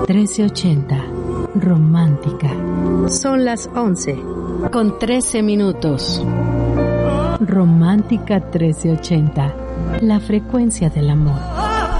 1380. Romántica. Son las 11 con 13 minutos. Romántica 1380. La frecuencia del amor.